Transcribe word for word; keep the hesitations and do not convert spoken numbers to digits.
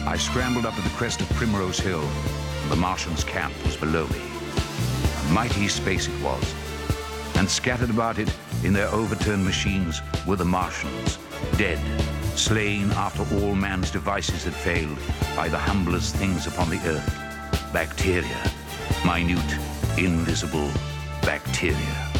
I scrambled up to the crest of Primrose Hill. The Martians' camp was below me. A mighty space it was. And scattered about it in their overturned machines were the Martians, dead, slain after all man's devices had failed by the humblest things upon the earth. Bacteria, minute, invisible bacteria.